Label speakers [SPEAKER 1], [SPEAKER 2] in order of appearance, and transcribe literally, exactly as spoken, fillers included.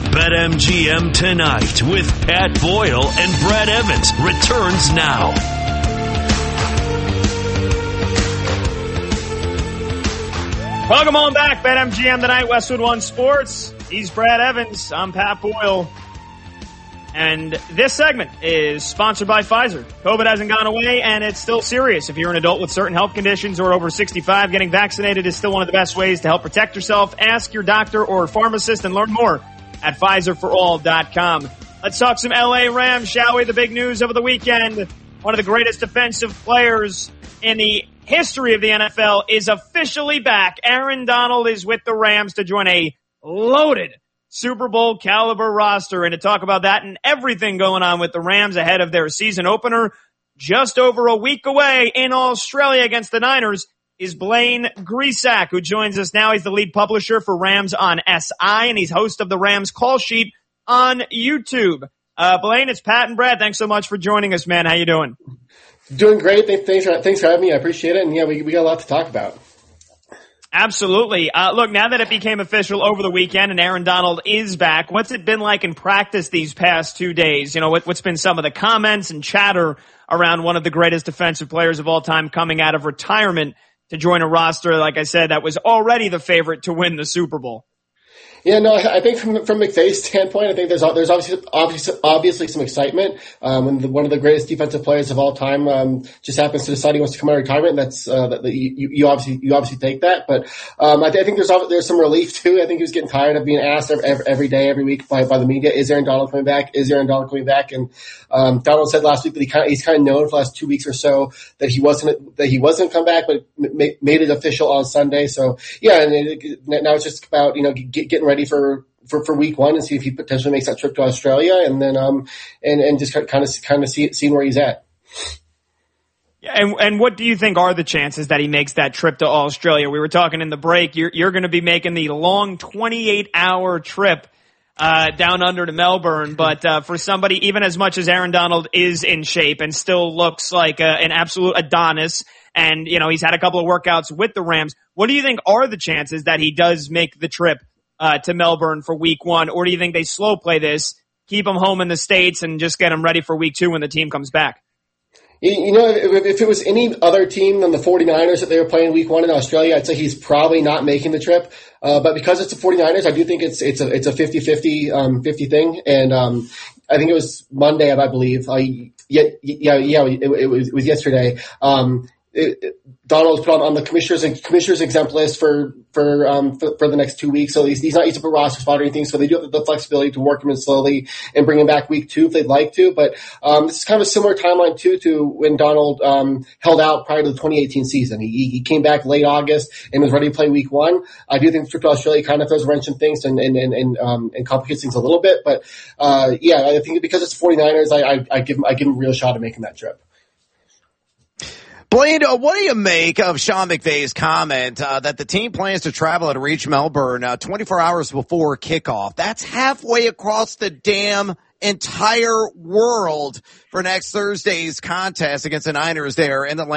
[SPEAKER 1] BetMGM Tonight with Pat Boyle and Brad Evans returns now.
[SPEAKER 2] Welcome on back, BetMGM Tonight, Westwood One Sports. He's Brad Evans. I'm Pat Boyle. And this segment is sponsored by Pfizer. COVID hasn't gone away, and it's still serious. If you're an adult with certain health conditions or over sixty-five, getting vaccinated is still one of the best ways to help protect yourself. Ask your doctor or pharmacist and learn more at Pfizer for all dot com. Let's talk some L A Rams, shall we? The big news over the weekend. One of the greatest defensive players in the history of the N F L is officially back. Aaron Donald is with the Rams to join a loaded Super Bowl caliber roster. And to talk about that and everything going on with the Rams ahead of their season opener, just over a week away in Australia against the Niners, is Blaine Grisack, who joins us now. He's the lead publisher for Rams on S I, and he's host of the Rams Call Sheet on YouTube. Uh, Blaine, it's Pat and Brad. Thanks so much for joining us, man. How you doing?
[SPEAKER 3] Doing great. Thanks for, thanks for having me. I appreciate it. And yeah, we, we got a lot to talk about.
[SPEAKER 2] Absolutely. Uh, look, now that it became official over the weekend and Aaron Donald is back, what's it been like in practice these past two days? You know, what, what's been some of the comments and chatter around one of the greatest defensive players of all time coming out of retirement to join a roster, like I said, that was already the favorite to win the Super Bowl?
[SPEAKER 3] Yeah, no, I think from from McVay's standpoint, I think there's there's obviously obviously, obviously some excitement. Um, and the, one of the greatest defensive players of all time um, just happens to decide he wants to come out of retirement. And that's uh, that you, you obviously you obviously take that. But um, I, th- I think there's there's some relief too. I think he was getting tired of being asked every, every day, every week by by the media, is Aaron Donald coming back? Is Aaron Donald coming back? And um, Donald said last week that he kind of, he's kind of known for the last two weeks or so that he wasn't that he wasn't come back, but ma- made it official on Sunday. So yeah, and it, now it's just about you know get, getting ready for. For, for week one and see if he potentially makes that trip to Australia and then, um, and, and just kind of, kind of see, seeing where he's at.
[SPEAKER 2] Yeah, and, and what do you think are the chances that he makes that trip to Australia? We were talking in the break. You're, you're going to be making the long twenty-eight hour trip, uh, down under to Melbourne. But, uh, for somebody, even as much as Aaron Donald is in shape and still looks like a, an absolute Adonis, and, you know, he's had a couple of workouts with the Rams, what do you think are the chances that he does make the trip Uh, to Melbourne for week one? Or do you think they slow play this, keep him home in the States, and just get him ready for week two when the team comes back?
[SPEAKER 3] You know, if, if it was any other team than the 49ers that they were playing week one in Australia, I'd say he's probably not making the trip. Uh, but because it's the 49ers, I do think it's, it's a, it's a fifty-fifty, um, fifty thing. And, um, I think it was Monday, I believe. I, yeah, yeah, yeah, it, it was, it was yesterday. Um, It, it, Donald was put on, on the commissioner's commissioner's exempt list for for um for, for the next two weeks, so he's, he's not used up a roster spot or anything. So they do have the flexibility to work him in slowly and bring him back week two if they'd like to. But um this is kind of a similar timeline too to when Donald um held out prior to the twenty eighteen season. He he came back late August and was ready to play week one. I do think the trip to Australia kind of throws a wrench in things and and and, and um and complicates things a little bit. But uh yeah, I think because it's 49ers, I I, I give him I give him a real shot at making that trip.
[SPEAKER 4] Blaine, uh, what do you make of Sean McVay's comment uh, that the team plans to travel and reach Melbourne uh, twenty-four hours before kickoff? That's halfway across the damn entire world for next Thursday's contest against the Niners there in the